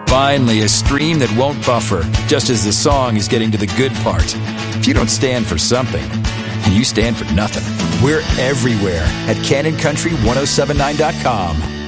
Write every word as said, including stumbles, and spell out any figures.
Finally, a stream that won't buffer, just as the song is getting to the good part. If you don't stand for something, you stand for nothing. We're everywhere at Cannon Country ten seventy-nine dot com.